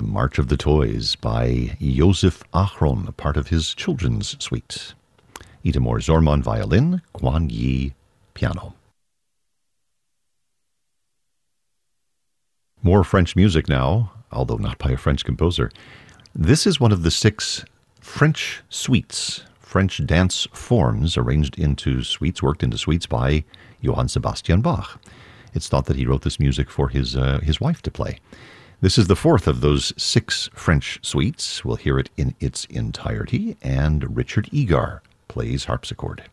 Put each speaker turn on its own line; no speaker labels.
The March of the Toys by Josef Achron, a part of his children's suite. Itamor Zorman violin, Guan Yi piano. More French music now, although not by a French composer. This is one of the 6 French suites, French dance forms arranged into suites, worked into suites by Johann Sebastian Bach. It's thought that he wrote this music for his wife to play. This is the 4th of those 6 French suites. We'll hear it in its entirety, and Richard Egar plays harpsichord.